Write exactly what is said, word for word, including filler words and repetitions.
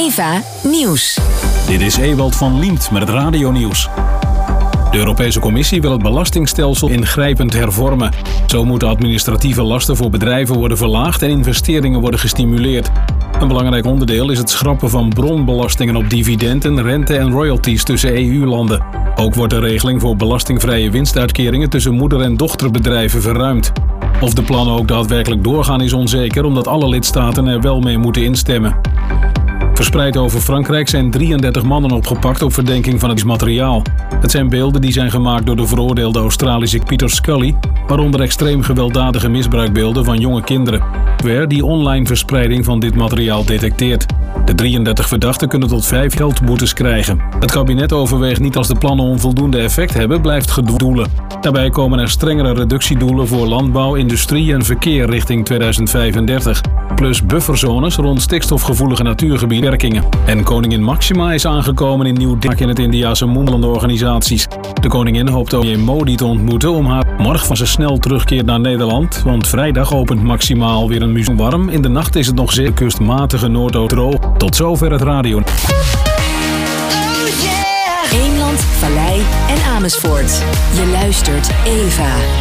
Eva Nieuws. Dit is Ewald van Liemt met het radionieuws. De Europese Commissie wil het belastingstelsel ingrijpend hervormen. Zo moeten administratieve lasten voor bedrijven worden verlaagd en investeringen worden gestimuleerd. Een belangrijk onderdeel is het schrappen van bronbelastingen op dividenden, rente en royalties tussen E U-landen. Ook wordt de regeling voor belastingvrije winstuitkeringen tussen moeder- en dochterbedrijven verruimd. Of de plannen ook daadwerkelijk doorgaan is onzeker, omdat alle lidstaten er wel mee moeten instemmen. Verspreid over Frankrijk zijn drieëndertig mannen opgepakt op verdenking van het materiaal. Het zijn beelden die zijn gemaakt door de veroordeelde Australische Peter Scully, waaronder extreem gewelddadige misbruikbeelden van jonge kinderen. Software die online verspreiding van dit materiaal detecteert. De drieëndertig verdachten kunnen tot vijf geldboetes krijgen. Het kabinet overweegt niet als de plannen onvoldoende effect hebben, blijft gedoelen. Daarbij komen er strengere reductiedoelen voor landbouw, industrie en verkeer richting tweeduizend vijfendertig. Plus bufferzones rond stikstofgevoelige natuurgebieden. En koningin Maxima is aangekomen in Nieuw-Delhi in het Indiase Moemland-organisaties. De koningin hoopt ook Modi te ontmoeten om haar morgen van ze snel terugkeert naar Nederland. Want vrijdag opent Maxima alweer een museum warm. In de nacht is het nog zeer kustmatige noordoost droog. Tot zover het radio. Oh yeah! Eemland, Vallei en Amersfoort. Je luistert Eva.